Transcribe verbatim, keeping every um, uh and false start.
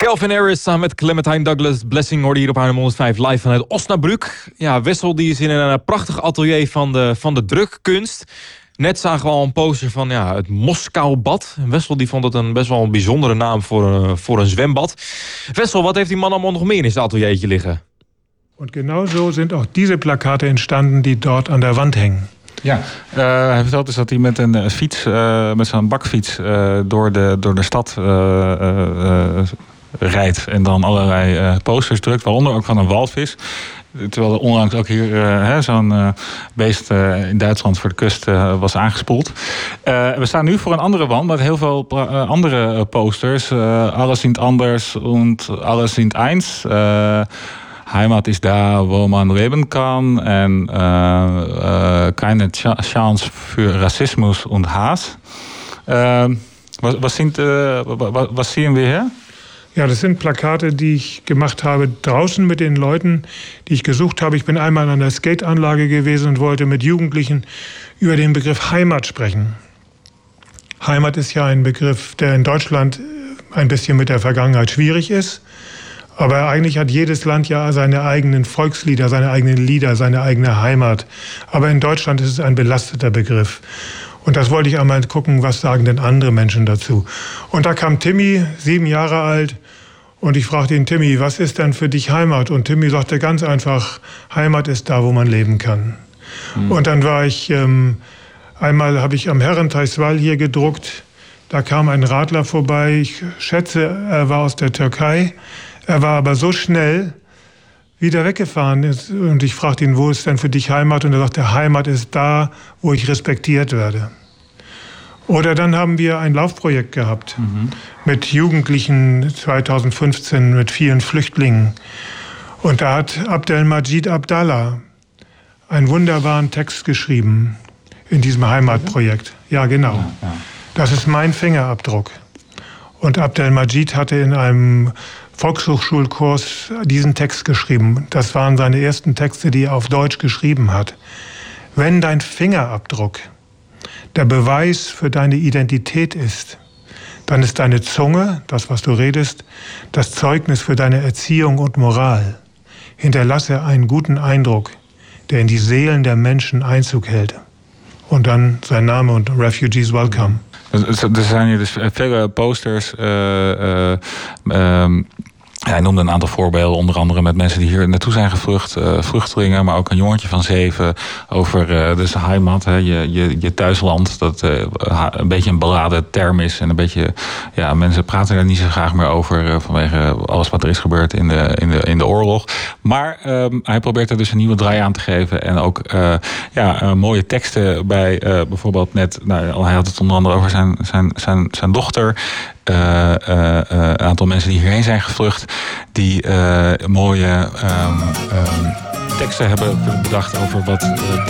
Calvin Harris samen met Clementine Douglas. Blessing hoorde hier op H M honderdvijf live vanuit Osnabrück. Ja, Wessel die is in een prachtig atelier van de, van de drukkunst. Net zagen we al een poster van ja, het Moskoubad. Wessel die vond het een best wel een bijzondere naam voor, uh, voor een zwembad. Wessel, wat heeft die man allemaal nog meer in zijn ateliertje liggen? Und genau so sind auch diese Plakate entstanden, die dort an der Wand hängen. Ja, uh, hij vertelt dus dat hij met een uh, fiets, uh, met zo'n bakfiets uh, door, de, door de stad uh, uh, uh, rijdt. En dan allerlei uh, posters drukt, waaronder ook van een walvis. Terwijl er onlangs ook hier uh, zo'n uh, beest uh, in Duitsland voor de kust uh, was aangespoeld. Uh, we staan nu voor een andere wand met heel veel uh, andere posters. Uh, alles sind anders und alles sind eins. Uh, Heimat is daar wo man leben kann. En uh, uh, keine Chance für Rassismus und Hass. Uh, was, was, sind, uh, was, was sehen wir hier? Ja, das sind Plakate, die ich gemacht habe draußen mit den Leuten, die ich gesucht habe. Ich bin einmal an einer Skateanlage gewesen und wollte mit Jugendlichen über den Begriff Heimat sprechen. Heimat ist ja ein Begriff, der in Deutschland ein bisschen mit der Vergangenheit schwierig ist. Aber eigentlich hat jedes Land ja seine eigenen Volkslieder, seine eigenen Lieder, seine eigene Heimat. Aber in Deutschland ist es ein belasteter Begriff. Und das wollte ich einmal gucken, was sagen denn andere Menschen dazu. Und da kam Timmy, sieben Jahre alt, und ich fragte ihn, Timmy, was ist denn für dich Heimat? Und Timmy sagte ganz einfach, Heimat ist da, wo man leben kann. Mhm. Und dann war ich, ähm, einmal habe ich am Herrenteichswall hier gedruckt, da kam ein Radler vorbei, ich schätze, er war aus der Türkei, er war aber so schnell wieder weggefahren ist. Und ich fragte ihn, wo ist denn für dich Heimat? Und er sagte, Heimat ist da, wo ich respektiert werde. Oder dann haben wir ein Laufprojekt gehabt mhm. mit Jugendlichen zweitausendfünfzehn, mit vielen Flüchtlingen. Und da hat Abdelmajid Abdallah einen wunderbaren Text geschrieben in diesem Heimatprojekt. Ja, genau. Ja, ja. Das ist mein Fingerabdruck. Und Abdelmajid hatte in einem Volkshochschulkurs diesen Text geschrieben. Das waren seine ersten Texte, die er auf Deutsch geschrieben hat. Wenn dein Fingerabdruck der Beweis für deine Identität ist, dann ist deine Zunge, das, was du redest, das Zeugnis für deine Erziehung und Moral. Hinterlasse einen guten Eindruck, der in die Seelen der Menschen Einzug hält. Und dann sein Name und Refugees Welcome. Er zijn hier dus vele posters. Uh, uh, um Hij noemde een aantal voorbeelden, onder andere met mensen die hier naartoe zijn gevlucht, uh, vluchtelingen, maar ook een jongetje van zeven over uh, dus de heimat, hè, je, je, je thuisland, dat uh, een beetje een beladen term is en een beetje, ja, mensen praten er niet zo graag meer over uh, vanwege alles wat er is gebeurd in de, in de, in de oorlog. Maar um, hij probeert er dus een nieuwe draai aan te geven en ook uh, ja, uh, mooie teksten bij, uh, bijvoorbeeld net, nou, hij had het onder andere over zijn, zijn, zijn, zijn dochter. Een uh, uh, uh, aantal mensen die hierheen zijn gevlucht, die uh, mooie um, um, teksten hebben bedacht over wat uh,